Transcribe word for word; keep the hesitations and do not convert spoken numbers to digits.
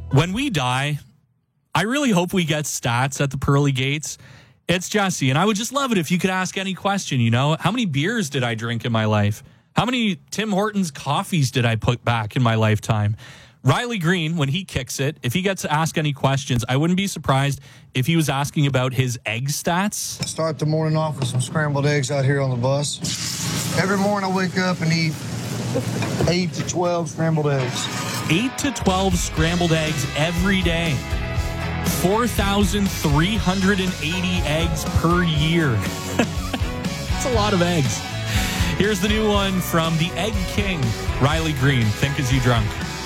When we die, I really hope we get stats at the pearly gates. It's Jesse, and I would just love it if you could ask any question, you know? How many beers did I drink in my life? How many Tim Hortons coffees did I put back in my lifetime? Riley Green, when he kicks it, if he gets to ask any questions, I wouldn't be surprised if he was asking about his egg stats. Start the morning off with some scrambled eggs out here on the bus. Every morning I wake up and eat eight to twelve scrambled eggs. eight to twelve scrambled eggs every day. four thousand three hundred eighty eggs per year. That's a lot of eggs. Here's the new one from the Egg King, Riley Green. Think As You Drunk.